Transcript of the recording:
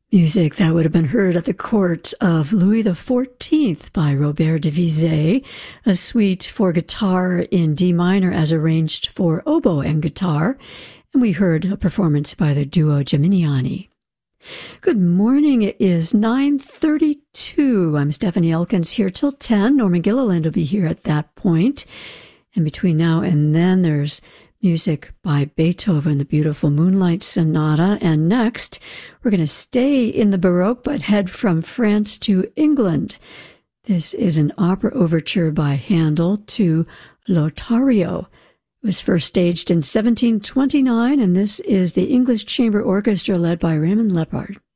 Music that would have been heard at the court of Louis XIV by Robert de Vizet, a suite for guitar in D minor as arranged for oboe and guitar, and we heard a performance by the duo Geminiani. Good morning, it is 9:32. I'm Stephanie Elkins here till 10. Norman Gilliland will be here at that point. And between now and then, there's music by Beethoven, the beautiful Moonlight Sonata. And next, we're going to stay in the Baroque, but head from France to England. This is an opera overture by Handel to Lothario. It was first staged in 1729, and this is the English Chamber Orchestra led by Raymond Lepard.